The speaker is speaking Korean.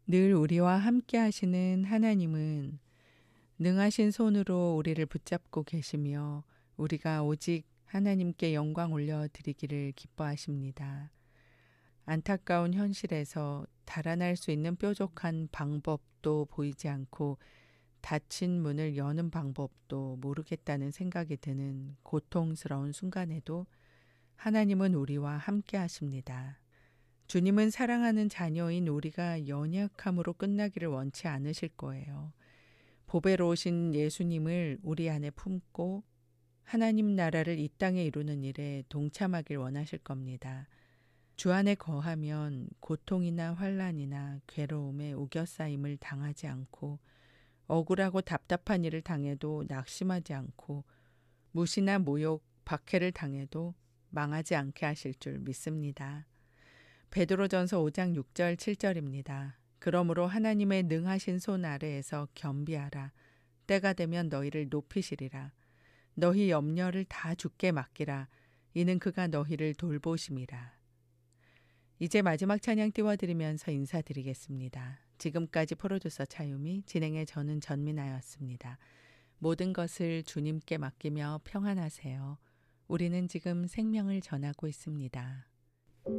늘 우리와 함께 하시는 하나님은 능하신 손으로 우리를 붙잡고 계시며 우리가 오직 하나님께 영광 올려드리기를 기뻐하십니다. 안타까운 현실에서 달아날 수 있는 뾰족한 방법도 보이지 않고 닫힌 문을 여는 방법도 모르겠다는 생각이 드는 고통스러운 순간에도 하나님은 우리와 함께 하십니다. 주님은 사랑하는 자녀인 우리가 연약함으로 끝나기를 원치 않으실 거예요. 보배로우신 예수님을 우리 안에 품고 하나님 나라를 이 땅에 이루는 일에 동참하길 원하실 겁니다. 주 안에 거하면 고통이나 환난이나 괴로움에 우겨싸임을 당하지 않고 억울하고 답답한 일을 당해도 낙심하지 않고 무시나 모욕, 박해를 당해도 망하지 않게 하실 줄 믿습니다. 베드로전서 5장 6절 7절입니다. 그러므로 하나님의 능하신 손 아래에서 겸비하라. 때가 되면 너희를 높이시리라. 너희 염려를 다 주께 맡기라. 이는 그가 너희를 돌보심이라. 이제 마지막 찬양 띄워드리면서 인사드리겠습니다. 지금까지 프로듀서 차유미, 진행의 저는 전민아였습니다. 모든 것을 주님께 맡기며 평안하세요. 우리는 지금 생명을 전하고 있습니다.